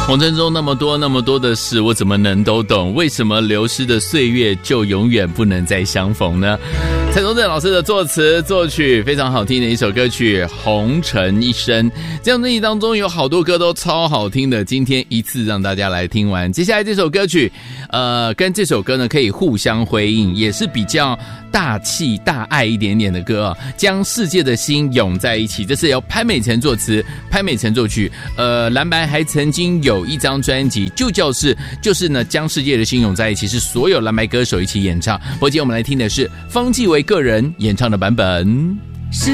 红尘中那么多的事，我怎么能都懂？为什么流失的岁月就永远不能再相逢呢？蔡宗正老师的作词作曲，非常好听的一首歌曲《红尘一生》。这张专辑当中有好多歌都超好听的，今天一次让大家来听完。接下来这首歌曲，跟这首歌呢可以互相辉映，也是比较大气大爱一点点的歌啊，将世界的心涌在一起。这是由潘美辰作词，潘美辰作曲。蓝白还曾经有一张专辑，就是呢将世界的心涌在一起，是所有蓝白歌手一起演唱。不过今天我们来听的是方季惟个人演唱的版本。